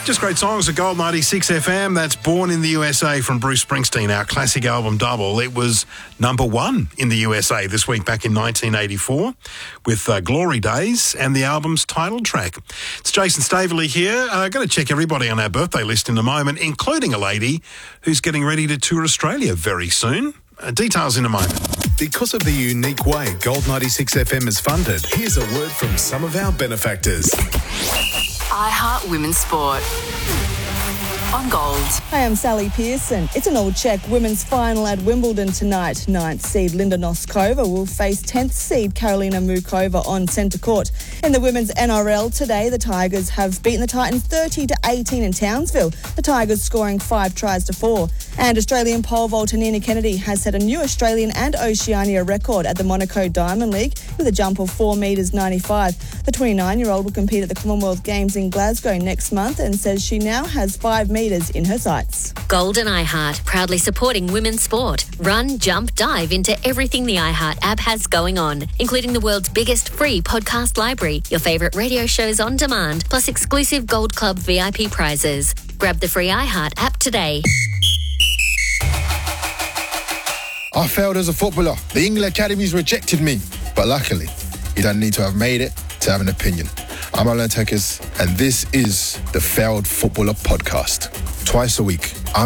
Just great songs at Gold 96 FM. That's Born in the USA from Bruce Springsteen, our classic album double. It was number one in the USA this week back in 1984 with Glory Days and the album's title track. It's Jason Staveley here. Going to check everybody on our birthday list in a moment, including a lady who's getting ready to tour Australia very soon. Details in a moment. Because of the unique way Gold 96 FM is funded, here's a word from some of our benefactors. iHeart Women's Sport on Gold. Hi, I'm Sally Pearson. It's an all-check women's final at Wimbledon tonight. 9th seed Linda Noskova will face 10th seed Karolina Muchova on centre court. In the women's NRL today, the Tigers have beaten the Titans 30-18 in Townsville. The Tigers scoring 5 tries to 4. And Australian pole vaulter Nina Kennedy has set a new Australian and Oceania record at the Monaco Diamond League with a jump of 4 metres 95. The 29-year-old will compete at the Commonwealth Games in Glasgow next month and says she now has 5 metres in her sights. Gold and iHeart, proudly supporting women's sport. Run, jump, dive into everything the iHeart app has going on, including the world's biggest free podcast library, your favourite radio shows on demand, plus exclusive Gold Club VIP prizes. Grab the free iHeart app today. I failed as a footballer. The England Academies rejected me. But luckily, you don't need to have made it to have an opinion. I'm Alan Tekes, and this is the Failed Footballer Podcast. Twice a week,